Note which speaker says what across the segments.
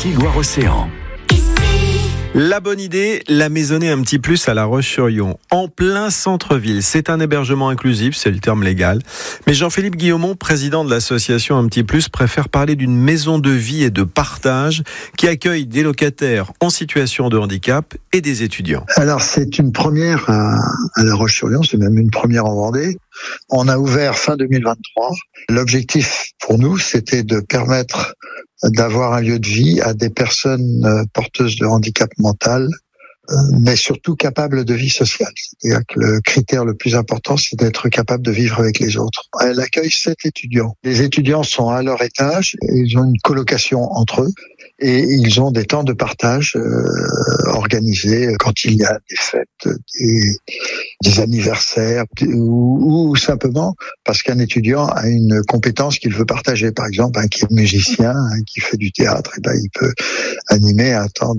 Speaker 1: Ici Loire-Océan. La bonne idée, la maisonnée un petit plus à La Roche-sur-Yon, en plein centre-ville. C'est un hébergement inclusif, c'est le terme légal. Mais Jean-Philippe Guillaumont, président de l'association Un Petit Plus, préfère parler d'une maison de vie et de partage qui accueille des locataires en situation de handicap et des étudiants.
Speaker 2: Alors c'est une première à La Roche-sur-Yon, c'est même une première en Vendée. On a ouvert fin 2023. L'objectif pour nous, c'était de permettre d'avoir un lieu de vie à des personnes porteuses de handicap mental, mais surtout capables de vie sociale. C'est-à-dire que le critère le plus important, c'est d'être capable de vivre avec les autres. Elle accueille 7 étudiants. Les étudiants sont à leur étage, ils ont une colocation entre eux et ils ont des temps de partage organisés quand il y a des fêtes, des anniversaires ou simplement parce qu'un étudiant a une compétence qu'il veut partager. Par exemple, un qui est musicien, un qui fait du théâtre, et il peut animer un temps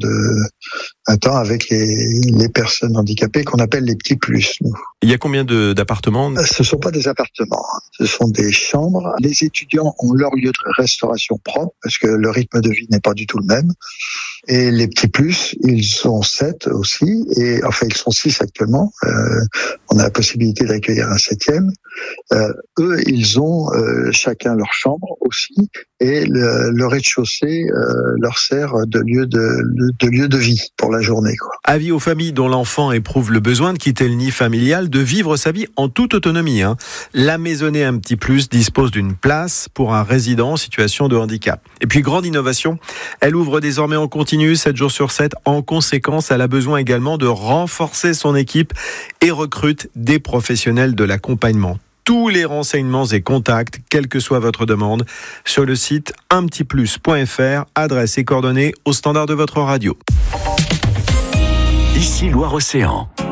Speaker 2: avec les personnes handicapées qu'on appelle les petits plus. Nous.
Speaker 1: Il y a combien d'appartements ?
Speaker 2: Ce ne sont pas des appartements, ce sont des chambres. Les étudiants ont leur lieu de restauration propre parce que le rythme de vie n'est pas du tout le même. Et les petits plus, ils sont 7 aussi, et enfin ils sont 6 actuellement. On a la possibilité d'accueillir un 7e. Eux, ils ont chacun leur chambre aussi, et le rez-de-chaussée leur sert de lieu de vie pour la journée, quoi.
Speaker 1: Avis aux familles dont l'enfant éprouve le besoin de quitter le nid familial, de vivre sa vie en toute autonomie. La maisonnée Un Petit Plus dispose d'une place pour un résident en situation de handicap. Et puis, grande innovation, elle ouvre désormais en continu, 7 jours sur 7. En conséquence, elle a besoin également de renforcer son équipe et recrute des professionnels de l'accompagnement. Tous les renseignements et contacts, quelle que soit votre demande, sur le site unpetitplus.fr, adresse et coordonnées au standard de votre radio.
Speaker 3: Ici Loire-Océan.